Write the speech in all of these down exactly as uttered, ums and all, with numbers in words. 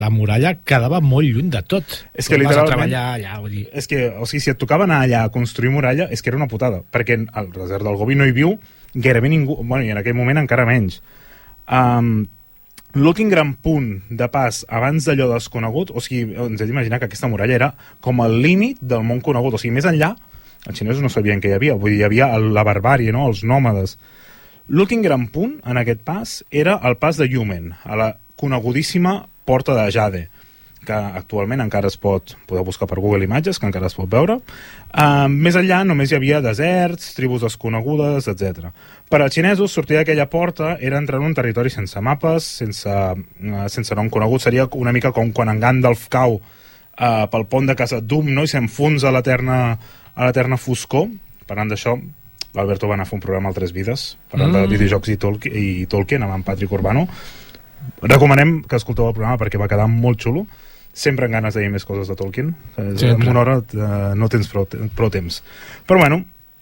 la muralla quedava molt lluny de tot. És que literalment... Allà, vull dir... És que, o sigui, si et tocava anar allà a construir muralla, és que era una putada, perquè al desert del Gobi no hi viu gairebé ningú, bueno, i en aquell moment encara menys. Um, L'últim gran punt de pas abans d'allò desconegut, o sigui, ens hem d'imaginar que aquesta muralla era com el límit del món conegut, o sigui, més enllà, els xinesos no sabien què hi havia, vull dir, hi havia la barbàrie, no?, els nòmades. L'últim gran punt en aquest pas era el pas de Yumen, a la conegudíssima Porta de Jade, que actualment encara es pot, podeu buscar per Google Imatges, que encara es pot veure. Uh, més enllà només hi havia deserts, tribus desconegudes, etcètera. Per als xinesos, sortir d'aquella porta era entrar en un territori sense mapes, sense, uh, sense nom conegut. Seria una mica com quan en Gandalf cau uh, pel pont de Casa Dum, no?, i s'enfonsa a l'eterna a l'eterna foscor. Parlant d'això, l'Alberto va anar a fer un programa al Tres Vides, parlant mm. de videojocs i Tolkien, i Tolkien amb en Patrick Urbano. Recomanem que escolteu el programa perquè va quedar molt xulo. Sempre amb ganes de dir més coses de Tolkien. En una hora uh, no tens prou, prou temps. Però bueno,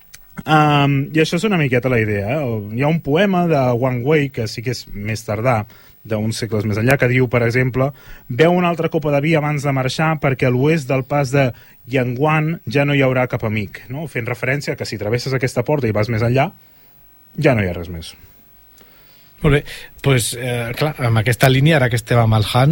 um, i això és una miqueta la idea. Eh? Hi ha un poema de Wang Wei, que sí que és més tardà, d'uns segles més enllà, que diu, per exemple, veu una altra copa de vi abans de marxar perquè a l'oest del pas de Yangguan ja no hi haurà cap amic, no? Fent referència que si travesses aquesta porta i vas més enllà, ja no hi ha res més. Molt bé, doncs, pues, eh, clar, amb aquesta línia, ara que estem amb el Han,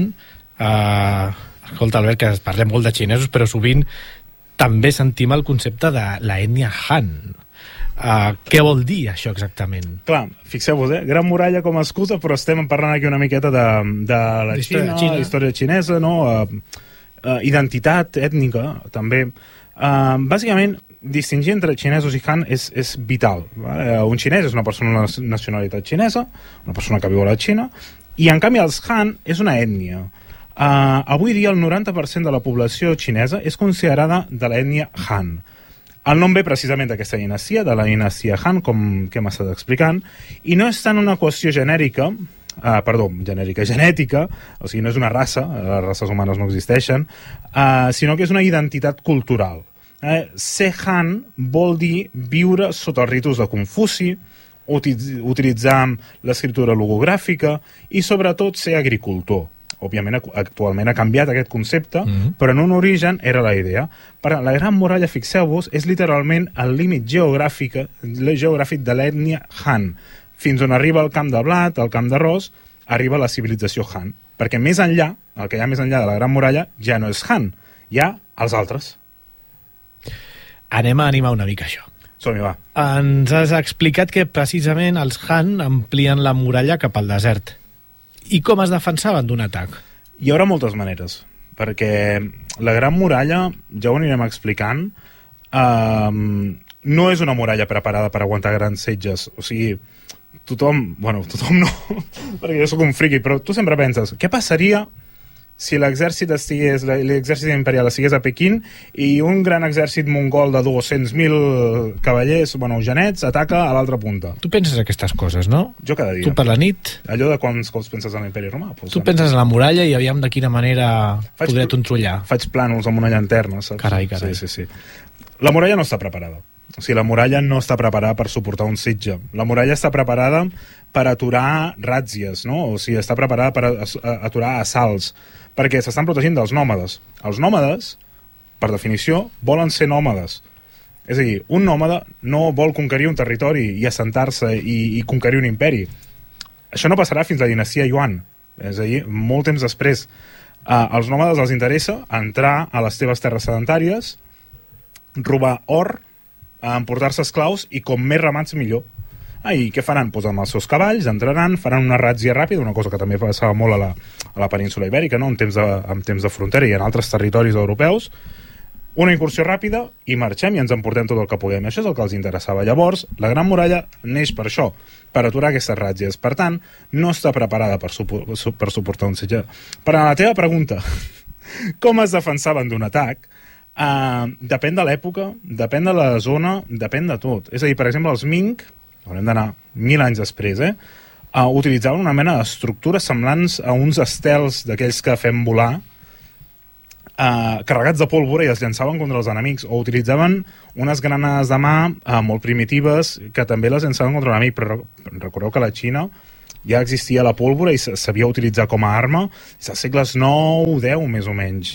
eh, escolta, Albert, que parlem molt de xinesos, però sovint també sentim el concepte de la ètnia Han. Eh, què vol dir això exactament? Clar, fixeu-vos, eh? Gran muralla com a excusa, però estem parlant aquí una miqueta de, de la Xina, Xina, història xinesa, no? Eh, eh, identitat ètnica, també. Eh, bàsicament, distingir entre xinesos i Han és, és vital. Eh? Un xinès és una persona de nacionalitat xinesa, una persona que viu a la Xina, i en canvi els Han és una ètnia. Uh, avui dia el noranta per cent de la població xinesa és considerada de l'ètnia Han. El nom ve precisament d'aquesta dinastia, de la dinastia Han, com que hem estat explicant, i no és tant una qüestió genèrica, uh, perdó, genèrica, genètica, o sigui, no és una raça, les races humanes no existeixen, uh, sinó que és una identitat cultural. Eh, ser Han vol dir viure sota els ritus de Confuci, utilitzar l'escriptura logogràfica i sobretot ser agricultor. Òbviament actualment ha canviat aquest concepte, mm-hmm. però en un origen era la idea. Però la Gran Muralla, fixeu-vos, és literalment el límit geogràfic, geogràfic de l'ètnia Han. Fins on arriba el camp de blat, el camp d'arròs, arriba la civilització Han. Perquè més enllà, el que hi ha més enllà de la Gran Muralla, ja no és Han, hi ha els altres. Anem a animar una mica això. Som-hi, va. Ens has explicat que precisament els Han amplien la muralla cap al desert. I com es defensaven d'un atac? Hi haurà moltes maneres, perquè la Gran Muralla, ja ho anirem explicant, eh, no és una muralla preparada per aguantar grans setges. O sigui, tothom, bueno, tothom no, perquè jo sóc un friqui, però tu sempre penses, què passaria si l'exèrcit estigués, l'exèrcit imperial estigués a Pequín i un gran exèrcit mongol de dos-cents mil cavallers, bueno, genets, ataca a l'altra punta? Tu penses aquestes coses, no? Jo cada dia. Tu per la nit? Allò de quants cops penses en l'imperi romà? Pues, tu penses en la muralla i aviam de quina manera faig, podré controlar. Faig plànols amb una llanterna, saps? Carai, carai. Sí, sí, sí. La muralla no està preparada. O sigui, la muralla no està preparada per suportar un setge. La muralla està preparada per aturar ràtzies, no? O sigui, està preparada per aturar assalts, perquè s'estan protegint dels nòmades. Els nòmades, per definició, volen ser nòmades. És a dir, un nòmade no vol conquerir un territori i assentar-se i, i conquerir un imperi. Això no passarà fins la dinastia Yuan. És a dir, molt temps després. Uh, als nòmades els interessa entrar a les teves terres sedentàries, robar or, emportar-se esclaus i com més ramats millor. Ah, i què faran? Pues amb els seus cavalls entraran, faran una ràtzia ràpida, una cosa que també passava molt a la, a la península ibèrica, no? en, temps de, en temps de frontera i en altres territoris europeus, una incursió ràpida i marxem i ens emportem tot el que puguem. Això és el que els interessava. Llavors, la Gran Muralla neix per això, per aturar aquestes ràtzies. Per tant, no està preparada per, supor per suportar un setge. Per a la teva pregunta, com es defensaven d'un atac? Uh, depèn de l'època, depèn de la zona, depèn de tot. És a dir, per exemple, els Ming, haurem d'anar mil anys després, eh? Uh, utilitzaven una mena d'estructures semblants a uns estels d'aquells que fem volar, uh, carregats de pólvora, i es llançaven contra els enemics, o utilitzaven unes granades de mà uh, molt primitives que també les llançaven contra l'enemic. Però recordeu que a la Xina ja existia la pólvora i s'havia utilitzat com a arma des dels segles nou deu, més o menys.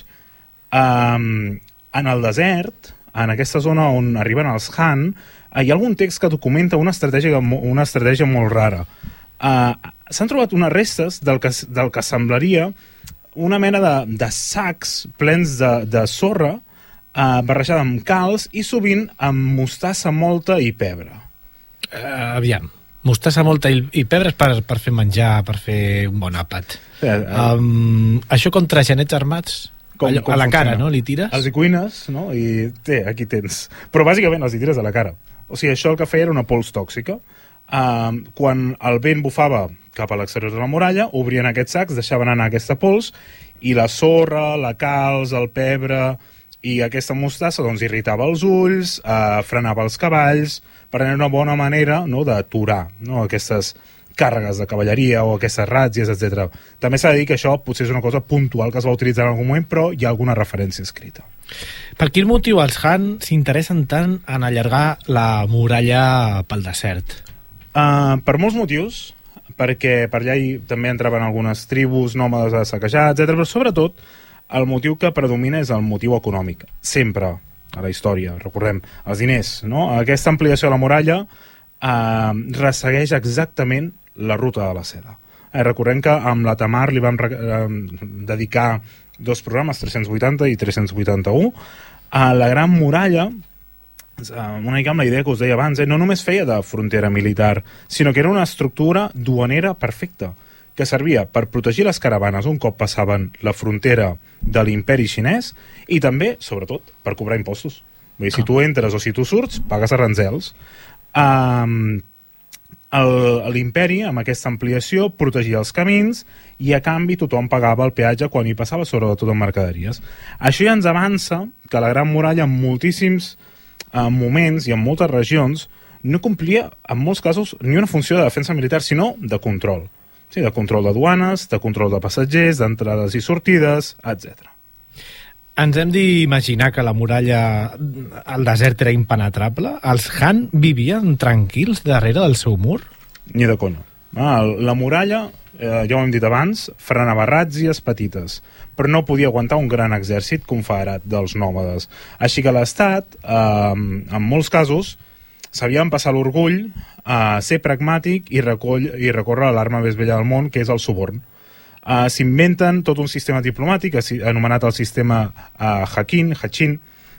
Um, en el desert, en aquesta zona on arriben els Han, hi ha algun text que documenta una estratègia, una estratègia molt rara. Uh, S'han trobat unes restes del que, del que semblaria una mena de, de sacs plens de, de sorra uh, barrejada amb calç i sovint amb mostassa molta i pebre. Uh, aviam, mostassa molta i, i pebre és per, per fer menjar, per fer un bon àpat. Uh, uh, um, això contra genets armats? Com, Allò, com a la cara, funciona? No? Li tires? Els hi cuines, no? I té, aquí tens. Però bàsicament els hi tires a la cara. O sigui, això el que feia era una pols tòxica. Uh, quan el vent bufava cap a l'exterior de la muralla, obrien aquests sacs, deixaven anar aquesta pols, i la sorra, la calç, el pebre i aquesta mostassa doncs, irritava els ulls, uh, frenava els cavalls, per tenir una bona manera, no, d'aturar, no, aquestes càrregues de cavalleria o aquestes ràtzies, etcètera. També s'ha de dir que això potser és una cosa puntual que es va utilitzar en algun moment, però hi ha alguna referència escrita. Per quin motiu els Han s'interessen tant en allargar la muralla pel desert? Uh, per molts motius, perquè per allà hi també entraven algunes tribus nòmades a saquejar, etcètera. Però sobretot el motiu que predomina és el motiu econòmic. Sempre a la història, recordem, els diners, no? Aquesta ampliació de la muralla eh, ressegueix exactament la ruta de la seda. Eh, recordem que amb la Tamar li vam eh, dedicar dos programes, tres-cents vuitanta i tres-cents vuitanta-u. A la Gran Muralla, una mica amb la idea que us deia abans, eh? No només feia de frontera militar, sinó que era una estructura duanera perfecta, que servia per protegir les caravanes un cop passaven la frontera de l'imperi xinès i també, sobretot, per cobrar impostos. Vull dir, si tu entres o si tu surts, pagues arranzels. Um, L'imperi, amb aquesta ampliació, protegia els camins i a canvi tothom pagava el peatge quan hi passava, sobretot en mercaderies. Això ja ens avança que la Gran Muralla en moltíssims en moments i en moltes regions no complia, en molts casos, ni una funció de defensa militar, sinó de control. Sí, de control de duanes, de control de passatgers, d'entrades i sortides, etcètera. Ens hem d'imaginar que la muralla, el desert era impenetrable? Els Han vivien tranquils darrere del seu mur? Ni de conya. Ah, la muralla, eh, ja ho hem dit abans, frenava ràtzies petites, però no podia aguantar un gran exèrcit confederat dels nòmades. Així que l'Estat, eh, en molts casos, sabia passar l'orgull a ser pragmàtic i, recoll, i recórrer a l'arma més vella del món, que és el suborn. Uh, s'inventen tot un sistema diplomàtic anomenat el sistema uh, Hakin, Hachin,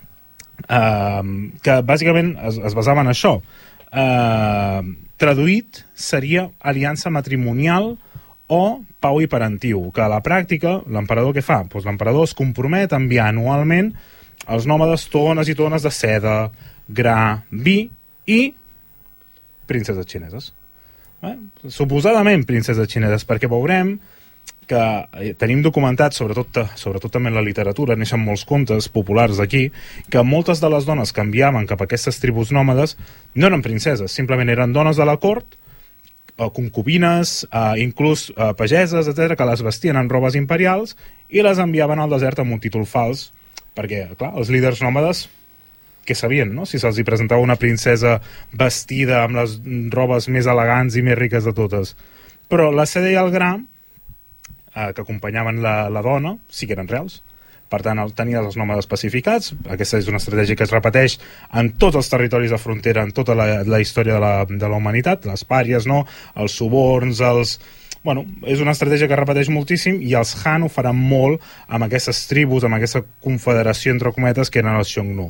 uh, que bàsicament es, es basava en això. Uh, traduït seria aliança matrimonial o pau i parentiu, que a la pràctica l'emperador què fa? Pues l'emperador es compromet a enviar anualment als nòmades tones i tones de seda, gra, vi i princeses xineses. Eh? Suposadament princeses xineses, perquè veurem que tenim documentat, sobretot, sobretot també en la literatura, neixen molts contes populars d'aquí, que moltes de les dones que enviaven cap a aquestes tribus nòmades no eren princeses, simplement eren dones de la cort, concubines, inclús pageses, etcètera, que les vestien en robes imperials i les enviaven al desert amb un títol fals, perquè, clar, els líders nòmades què sabien, no? Si se'ls hi presentava una princesa vestida amb les robes més elegants i més riques de totes. Però la seda i el gra que acompanyaven la, la dona, sí que eren reals. Per tant, tenia els nòmades pacificats. Aquesta és una estratègia que es repeteix en tots els territoris de frontera, en tota la, la història de la, de la humanitat, les pàries, no? Els suborns, els... Bueno, és una estratègia que es repeteix moltíssim i els Han ho faran molt amb aquestes tribus, amb aquesta confederació, entre cometes, que eren els Xiongnu.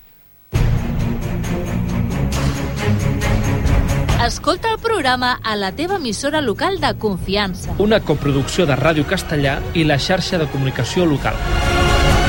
Escolta el programa a la teva emissora local de confiança. Una coproducció de Ràdio Castellà i la xarxa de comunicació local.